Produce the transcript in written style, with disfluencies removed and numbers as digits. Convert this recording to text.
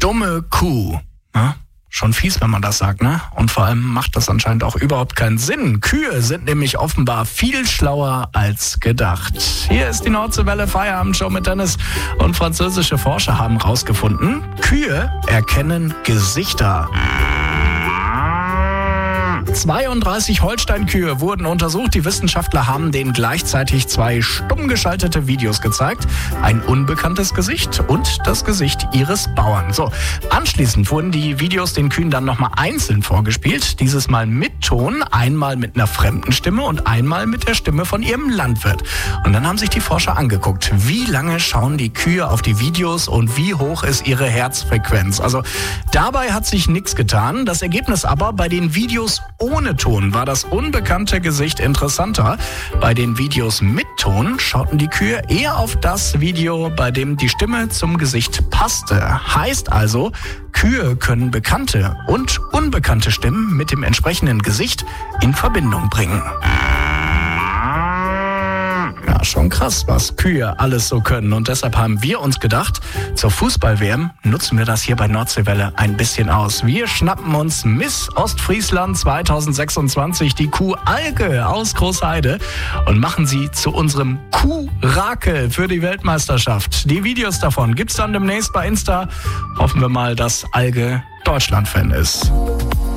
dumme Kuh. Ja? Schon fies, wenn man das sagt, ne? Und vor allem macht das anscheinend auch überhaupt keinen Sinn. Kühe sind nämlich offenbar viel schlauer als gedacht. Hier ist die Nordseewelle Feierabendshow mit Dennis. Und französische Forscher haben rausgefunden, Kühe erkennen Gesichter. 32 Holsteinkühe wurden untersucht. Die Wissenschaftler haben denen gleichzeitig 2 stumm geschaltete Videos gezeigt. Ein unbekanntes Gesicht und das Gesicht ihres Bauern. So, anschließend wurden die Videos den Kühen dann nochmal einzeln vorgespielt. Dieses Mal mit Ton, einmal mit einer fremden Stimme und einmal mit der Stimme von ihrem Landwirt. Und dann haben sich die Forscher angeguckt, wie lange schauen die Kühe auf die Videos und wie hoch ist ihre Herzfrequenz. Also dabei hat sich nichts getan. Das Ergebnis aber bei den Videos ohne Ton war das unbekannte Gesicht interessanter. Bei den Videos mit Ton schauten die Kühe eher auf das Video, bei dem die Stimme zum Gesicht passte. Heißt also, Kühe können bekannte und unbekannte Stimmen mit dem entsprechenden Gesicht in Verbindung bringen. Ja, schon krass, was Kühe alles so können. Und deshalb haben wir uns gedacht, zur Fußball-WM nutzen wir das hier bei Nordseewelle ein bisschen aus. Wir schnappen uns Miss Ostfriesland 2026, die Kuh Alke aus Großheide, und machen sie zu unserem Kuh-Rakel für die Weltmeisterschaft. Die Videos davon gibt's dann demnächst bei Insta. Hoffen wir mal, dass Alke Deutschland-Fan ist.